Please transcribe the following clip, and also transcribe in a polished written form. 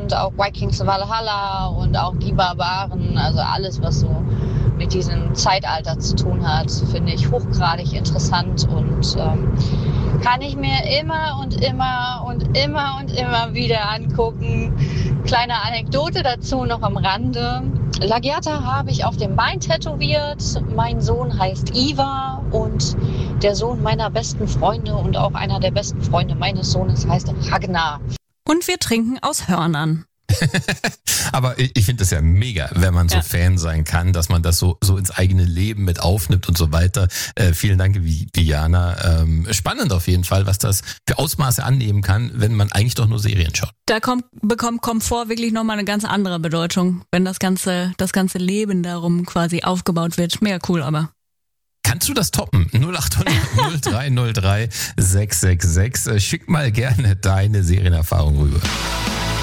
und auch Vikings Valhalla und auch die Barbaren, also alles, was so mit diesem Zeitalter zu tun hat, finde ich hochgradig interessant und kann ich mir immer und immer wieder angucken. Kleine Anekdote dazu noch am Rande. Lagertha habe ich auf dem Bein tätowiert. Mein Sohn heißt Ivar und der Sohn meiner besten Freunde und auch einer der besten Freunde meines Sohnes heißt Ragnar. Und wir trinken aus Hörnern. Aber ich finde das ja mega, wenn man so Fan sein kann, dass man das so ins eigene Leben mit aufnimmt und so weiter. Vielen Dank, Diana. Spannend auf jeden Fall, was das für Ausmaße annehmen kann, wenn man eigentlich doch nur Serien schaut. Da bekommt Komfort wirklich nochmal eine ganz andere Bedeutung, wenn das ganze Leben darum quasi aufgebaut wird. Mega cool, aber. Kannst du das toppen? 0800 0303 666. Schick mal gerne deine Serienerfahrung rüber.